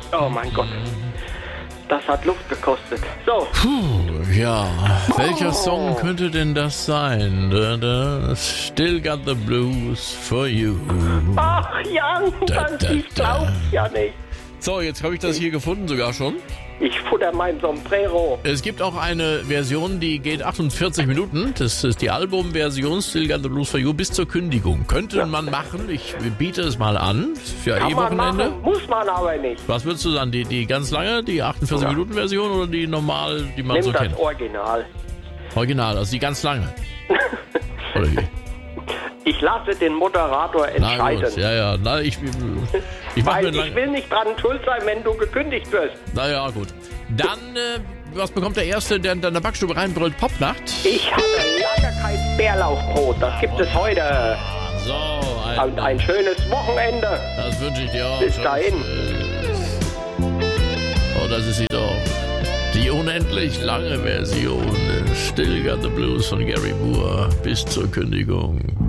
Oh mein Gott. Das hat Luft gekostet. So. Ja, welcher Song könnte denn das sein? Still got the blues for you. Ach, Jan, ich glaub's ja nicht. So, jetzt habe ich das hier gefunden sogar schon. Ich futter mein Sombrero. Es gibt auch eine Version, die geht 48 Minuten. Das ist die Albumversion Still Got the Blues for You bis zur Kündigung. Könnte man machen. Ich biete es mal an. Für Kann man Wochenende. machen, muss man aber nicht. Was würdest du sagen? Die ganz lange, die 48 Minuten Version oder die normal, die man Nimm so das kennt? Original. Original, also die ganz lange. Oder wie? Ich lasse den Moderator entscheiden. Na gut, ja. Na, ich mach Weil mir ich will nicht dran schuld sein, wenn du gekündigt wirst. Naja, gut. Dann, was bekommt der Erste, der in deiner Backstube reinbrüllt? Popnacht? Ich hatte lange kein Bärlauchbrot. Das gibt es heute. So, Und ein schönes Wochenende. das wünsche ich dir auch. Bis dahin. Oh, das ist sie doch. Die unendlich lange Version. Still Got the Blues von Gary Moore bis zur Kündigung.